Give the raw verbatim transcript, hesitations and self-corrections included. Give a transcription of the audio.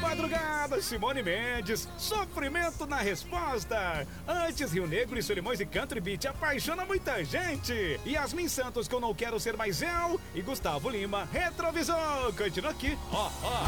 madrugada, Simone Mendes, Sofrimento na Resposta. Antes, Rio Negro e Solimões e Country Beat apaixona muita gente. Yasmin Santos com Não Quero Ser Mais Eu e Gustavo Lima, Retrovisor. Continua aqui, ó, ó.